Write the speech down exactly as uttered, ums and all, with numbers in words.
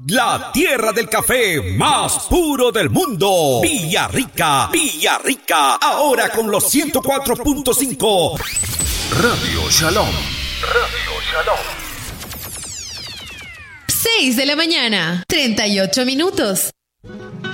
La tierra del café más puro del mundo. Villarrica, Villarrica, ahora con los ciento cuatro punto cinco. Radio Shalom. Radio Shalom. seis de la mañana, treinta y ocho minutos.